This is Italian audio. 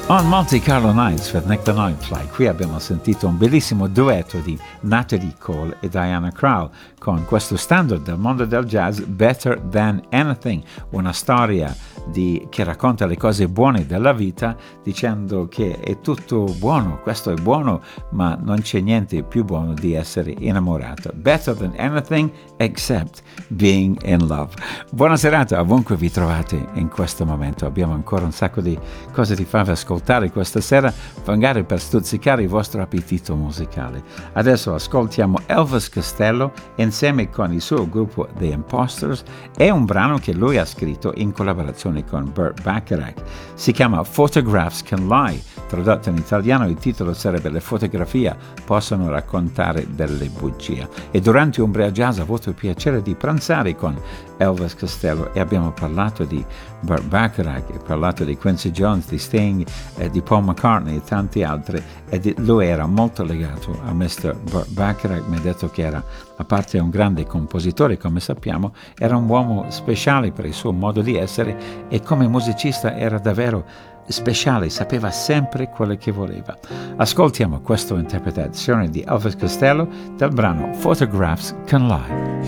On Monte Carlo Nights with Nick the Nightfly, qui abbiamo sentito un bellissimo duetto di Natalie Cole e Diana Krall con questo standard del mondo del jazz, Better Than Anything, una storia che racconta le cose buone della vita dicendo che è tutto buono, questo è buono, ma non c'è niente più buono di essere innamorato. Better than anything except being in love. Buona serata, ovunque vi trovate in questo momento. Abbiamo ancora un sacco di cose da farvi ascoltare questa sera, magari per stuzzicare il vostro appetito musicale. Adesso ascoltiamo Elvis Costello insieme con il suo gruppo The Imposters. È un brano che lui ha scritto in collaborazione con Burt Bacharach. Si chiama Photographs Can Lie, tradotto in italiano il titolo sarebbe Le fotografie possono raccontare delle bugie. E durante Umbria Jazz ho avuto il piacere di pranzare con Elvis Costello e abbiamo parlato di Burt Bacharach, e parlato di Quincy Jones, di Sting, di Paul McCartney e tanti altri, e lui era molto legato a Mr. Burt Bacharach. Mi ha detto che era, a parte un grande compositore come sappiamo, era un uomo speciale per il suo modo di essere e come musicista era davvero speciale, sapeva sempre quello che voleva. Ascoltiamo questa interpretazione di Elvis Costello del brano Photographs Can Lie.